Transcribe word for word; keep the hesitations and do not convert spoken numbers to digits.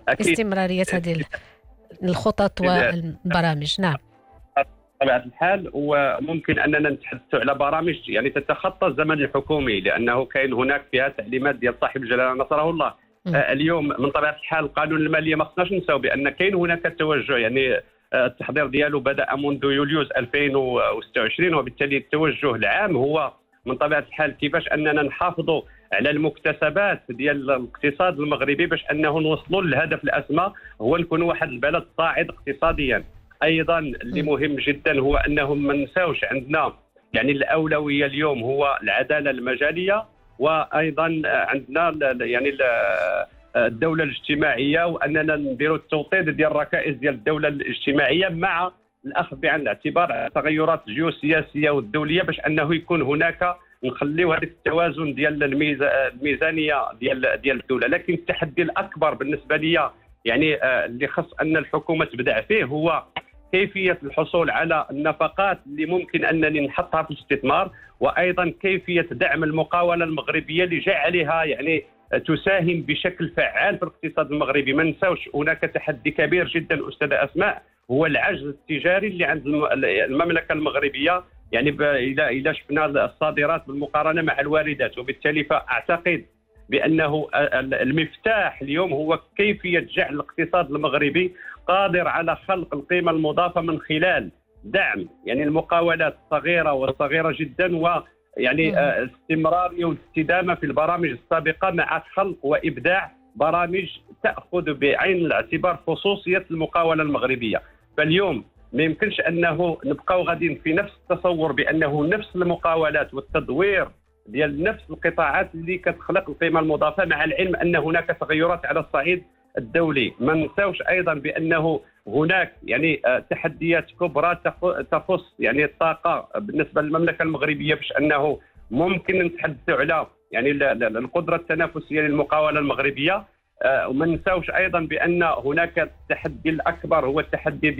أكيد استمرارية هذه الخطط والبرامج. نعم. بطبيعة الحال، وممكن أننا نتحدث على برامج يعني تتخطى الزمن الحكومي، لأنه كاين هناك فيها تعليمات ديال صاحب الجلالة نصره الله. م. آه اليوم من طبيعة الحال القانون المالية ما خصناش نساو بأن كاين هناك توجه، يعني آه التحضير ديالو بدأ منذ يوليوز ألفين وستة وعشرين، وبالتالي التوجه العام هو من طبيعة الحال كيفاش أننا نحافظوا على المكتسبات ديال الاقتصاد المغربي باش أنه نوصلوا للهدف الأسمى، هو نكون واحد البلد صاعد اقتصاديا. ايضا اللي مهم جدا هو انهم ما نساوش عندنا يعني الاولويه اليوم هو العداله المجاليه، وايضا عندنا يعني الدوله الاجتماعيه، واننا نديروا التوطيد ديال الركائز ديال الدوله الاجتماعيه مع الاخذ بعين الاعتبار التغيرات الجيوسياسيه والدوليه باش انه يكون هناك نخليو هذاك التوازن ديال الميزانيه ديال ديال الدوله. لكن التحدي الاكبر بالنسبه لي يعني اللي خص ان الحكومه تبدع فيه هو كيفية الحصول على النفقات اللي ممكن أنني نحطها في الاستثمار، وأيضا كيفية دعم المقاولة المغربية لجعلها يعني تساهم بشكل فعال في الاقتصاد المغربي. ما نساوش هناك تحدي كبير جدا أستاذة أسماء، هو العجز التجاري اللي عند المملكة المغربية، يعني إذا إذا شفنا الصادرات بالمقارنة مع الواردات. وبالتالي فأعتقد بأنه المفتاح اليوم هو كيفية جعل الاقتصاد المغربي قادر على خلق القيمة المضافة من خلال دعم يعني المقاولات الصغيرة والصغيرة جدا، ويعني استمرارية والاستدامة في البرامج السابقة مع خلق وإبداع برامج تأخذ بعين الاعتبار خصوصية المقاولة المغربية. فاليوم ما يمكنش أنه نبقاو غاديين في نفس التصور بأنه نفس المقاولات والتدوير ديال نفس القطاعات اللي كتخلق القيمة المضافة، مع العلم أن هناك تغيرات على الصعيد الدولي. ما ننساوش أيضا بأنه هناك يعني تحديات كبرى تخص يعني الطاقة بالنسبة للمملكة المغربية، باش أنه ممكن نتحدثوا على يعني القدرة التنافسية للمقاولة المغربية. وما ننساوش أيضا بأن هناك التحدي الأكبر هو التحدي